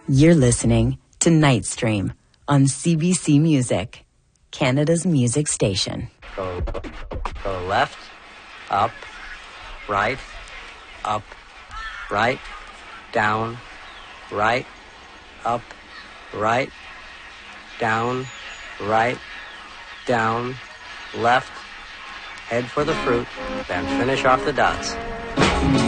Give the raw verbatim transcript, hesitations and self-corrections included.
You're listening to Nightstream on C B C Music, Canada's music station. Go, go left, up, right, up, right, down, right, up, right, down, right, down, left, head for the fruit, then finish off the dots.